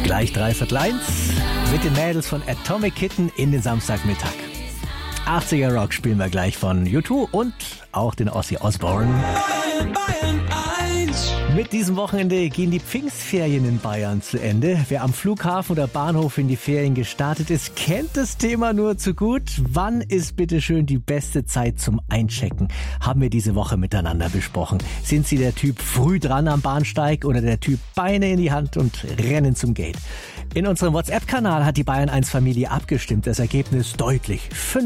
Gleich 1:03 mit den Mädels von Atomic Kitten in den Samstagmittag. 80er Rock spielen wir gleich von U2 und auch den Ozzy Osbourne. Mit diesem Wochenende gehen die Pfingstferien in Bayern zu Ende. Wer am Flughafen oder Bahnhof in die Ferien gestartet ist, kennt das Thema nur zu gut. Wann ist bitteschön die beste Zeit zum Einchecken? Haben wir diese Woche miteinander besprochen. Sind Sie der Typ früh dran am Bahnsteig oder der Typ Beine in die Hand und rennen zum Gate? In unserem WhatsApp-Kanal hat die Bayern 1 Familie abgestimmt. Das Ergebnis deutlich.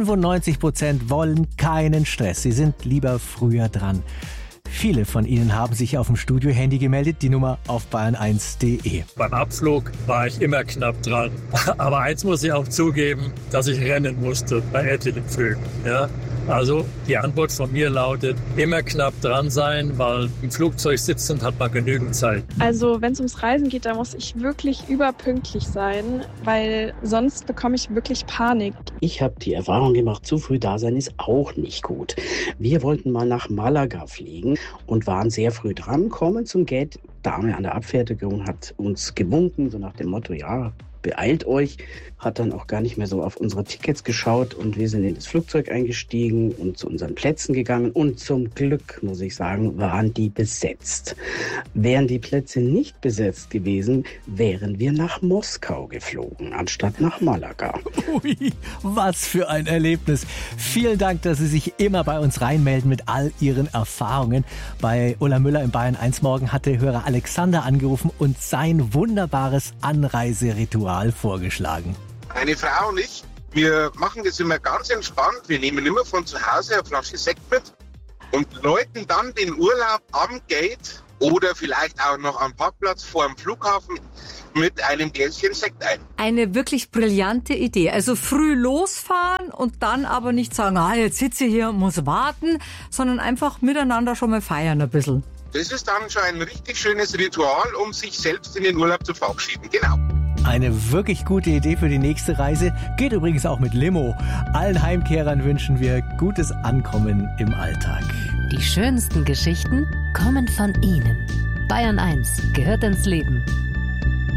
95% wollen keinen Stress. Sie sind lieber früher dran. Viele von Ihnen haben sich auf dem Studio-Handy gemeldet, die Nummer auf bayern1.de. Beim Abflug war ich immer knapp dran. Aber eins muss ich auch zugeben, dass ich rennen musste bei etlichen Flügen. Ja? Also die Antwort von mir lautet, immer knapp dran sein, weil im Flugzeug sitzend hat man genügend Zeit. Also wenn es ums Reisen geht, da muss ich wirklich überpünktlich sein, weil sonst bekomme ich wirklich Panik. Ich habe die Erfahrung gemacht, zu früh da sein ist auch nicht gut. Wir wollten mal nach Malaga fliegen und waren sehr früh dran, kommen zum Gate. Dame an der Abfertigung hat uns gewunken, so nach dem Motto, ja, beeilt euch, hat dann auch gar nicht mehr so auf unsere Tickets geschaut und wir sind in das Flugzeug eingestiegen und zu unseren Plätzen gegangen und zum Glück, muss ich sagen, waren die besetzt. Wären die Plätze nicht besetzt gewesen, wären wir nach Moskau geflogen, anstatt nach Malaga. Ui, was für ein Erlebnis. Vielen Dank, dass Sie sich immer bei uns reinmelden mit all Ihren Erfahrungen. Bei Ulla Müller im Bayern 1 Morgen hat der Hörer Alexander angerufen und sein wunderbares Anreiseritual vorgeschlagen. Meine Frau und ich, wir machen das immer ganz entspannt. Wir nehmen immer von zu Hause eine Flasche Sekt mit und läuten dann den Urlaub am Gate oder vielleicht auch noch am Parkplatz vor dem Flughafen mit einem Gläschen Sekt ein. Eine wirklich brillante Idee. Also früh losfahren und dann aber nicht sagen, jetzt sitze ich hier und muss warten, sondern einfach miteinander schon mal feiern ein bisschen. Das ist dann schon ein richtig schönes Ritual, um sich selbst in den Urlaub zu verabschieden. Genau. Eine wirklich gute Idee für die nächste Reise. Geht übrigens auch mit Limo. Allen Heimkehrern wünschen wir gutes Ankommen im Alltag. Die schönsten Geschichten kommen von Ihnen. Bayern 1 gehört ins Leben.